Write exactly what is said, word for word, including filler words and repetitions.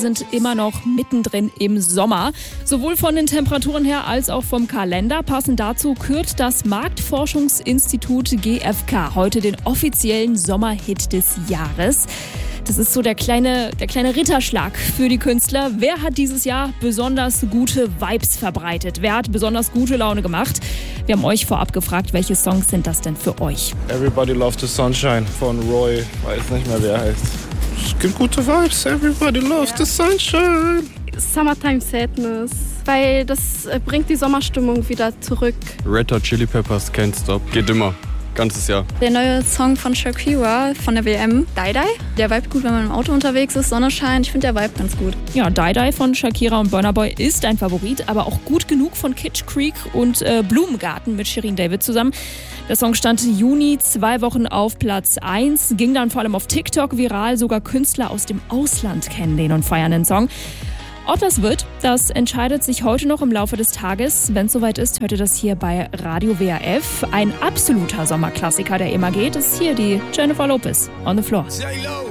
Sind immer noch mittendrin im Sommer. Sowohl von den Temperaturen her als auch vom Kalender. Passend dazu kürt das Marktforschungsinstitut G F K heute den offiziellen Sommerhit des Jahres. Das ist so der kleine, der kleine Ritterschlag für die Künstler. Wer hat dieses Jahr besonders gute Vibes verbreitet? Wer hat besonders gute Laune gemacht? Wir haben euch vorab gefragt, welche Songs sind das denn für euch? Everybody Loves the Sunshine von Roy, weiß nicht mehr, wer heißt. Es gibt gute Vibes, everybody loves the sunshine. Summertime Sadness, weil das bringt die Sommerstimmung wieder zurück. Red Hot Chili Peppers, Can't Stop, geht immer, ganzes Jahr. Der neue Song von Shakira von der W M, Die Die. Der Vibe gut, wenn man im Auto unterwegs ist, Sonne scheint. Ich finde der Vibe ganz gut. Ja, Die Die von Shakira und Burna Boy ist ein Favorit, aber auch gut genug von Kitsch Creek und äh, Blumengarten mit Shirin David zusammen. Der Song stand Juni zwei Wochen auf Platz eins, ging dann vor allem auf TikTok viral. Sogar Künstler aus dem Ausland kennen den und feiern den Song. Ob das wird, das entscheidet sich heute noch im Laufe des Tages. Wenn es soweit ist, hört ihr das hier bei Radio W R F. Ein absoluter Sommerklassiker, der immer geht, ist hier die Jennifer Lopez, On the Floor.